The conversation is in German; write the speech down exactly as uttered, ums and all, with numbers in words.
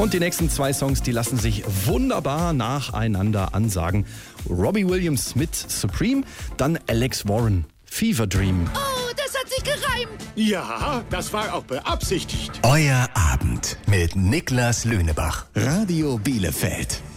Und die nächsten zwei Songs, die lassen sich wunderbar nacheinander ansagen. Robbie Williams mit Supreme, dann Alex Warren, Fever Dream. Oh, das hat sich gereimt. Ja, das war auch beabsichtigt. Euer Abend mit Niklas Lönebach. Radio Bielefeld.